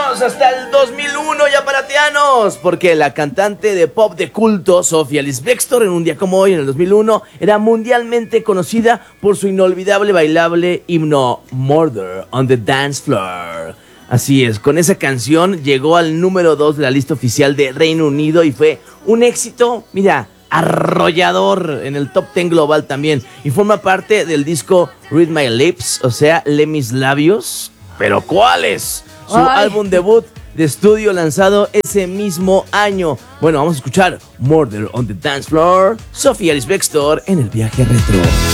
Hasta el 2001 ya paratianos, porque la cantante de pop de culto Sophia Ellis-Bextor en un día como hoy, en el 2001, era mundialmente conocida por su inolvidable bailable himno Murder on the Dance Floor. Así es, con esa canción llegó al número 2 de la lista oficial de Reino Unido y fue un éxito, mira, arrollador en el top 10 global también, y forma parte del disco Read My Lips, o sea, lee mis labios. ¿Pero cuáles? Su álbum debut de estudio lanzado ese mismo año. Bueno, vamos a escuchar Murder on the Dance Floor, Sophia Ellis-Bextor en el viaje retro.